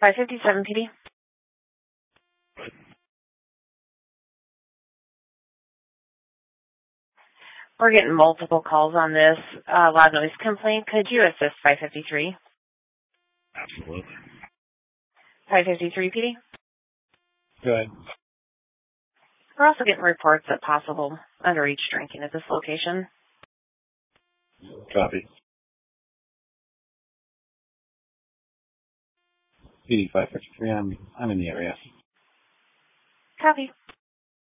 557 PD. We're getting multiple calls on this loud noise complaint. Could you assist 553? Absolutely. 553 PD. Go ahead. We're also getting reports of possible underage drinking at this location. Copy. PD 553, I'm in the area. Copy.